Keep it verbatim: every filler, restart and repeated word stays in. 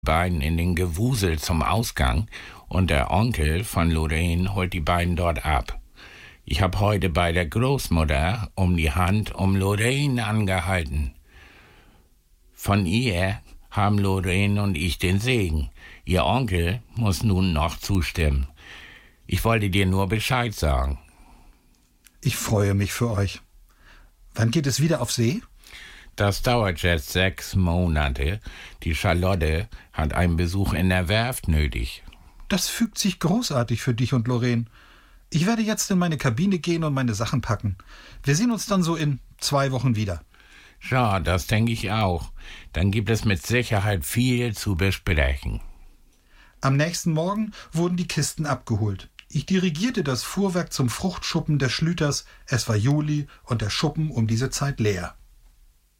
beiden in den Gewusel zum Ausgang und der Onkel von Lorraine holt die beiden dort ab. Ich habe heute bei der Großmutter um die Hand um Lorraine angehalten. Von ihr haben Lorraine und ich den Segen. Ihr Onkel muss nun noch zustimmen. Ich wollte dir nur Bescheid sagen. Ich freue mich für euch. Wann geht es wieder auf See? Das dauert jetzt sechs Monate. Die Charlotte hat einen Besuch in der Werft nötig. Das fügt sich großartig für dich und Lorraine. Ich werde jetzt in meine Kabine gehen und meine Sachen packen. Wir sehen uns dann so in zwei Wochen wieder. Ja, das denke ich auch. Dann gibt es mit Sicherheit viel zu besprechen. Am nächsten Morgen wurden die Kisten abgeholt. Ich dirigierte das Fuhrwerk zum Fruchtschuppen des Schlüters. Es war Juli und der Schuppen um diese Zeit leer.